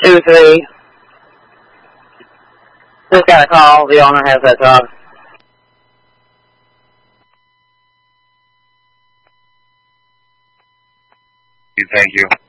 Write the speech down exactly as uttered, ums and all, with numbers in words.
two three. Just got a call. The owner has that dog. Thank you.